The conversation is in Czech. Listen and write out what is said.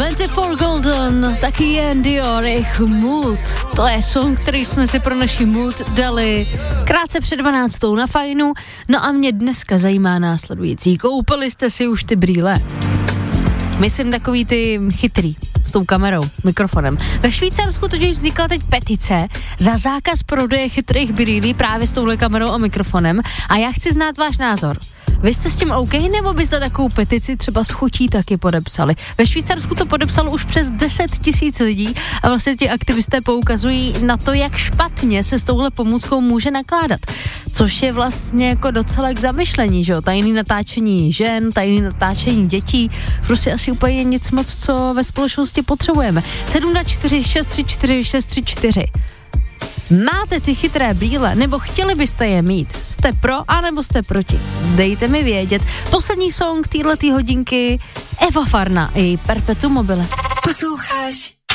24 Golden, taky jen Dior, jejich Mood. To je song, který jsme si pro naši Mood dali krátce před 12. na Fajnu. No a mě dneska zajímá následující. Koupili jste si už ty brýle? Myslím takový ty chytrý, s tou kamerou, mikrofonem. Ve Švýcarsku totiž vznikla teď petice za zákaz prodeje chytrých brýlí právě s touhle kamerou a mikrofonem. A já chci znát váš názor. Vy jste s tím OK, nebo byste takovou petici třeba s chutí taky podepsali? Ve Švýcarsku to podepsalo už přes 10 000 lidí a vlastně ti aktivisté poukazují na to, jak špatně se s touhle pomůckou může nakládat. Což je vlastně jako docela k zamyšlení, že jo? Tajný natáčení žen, tajný natáčení dětí, prostě asi úplně nic moc, co ve společnosti potřebujeme. 724 634 634. Máte ty chytré brýle, nebo chtěli byste je mít? Jste pro, anebo jste proti? Dejte mi vědět. Poslední song téhletý hodinky Eva Farna i Perpetuum mobile. Posloucháš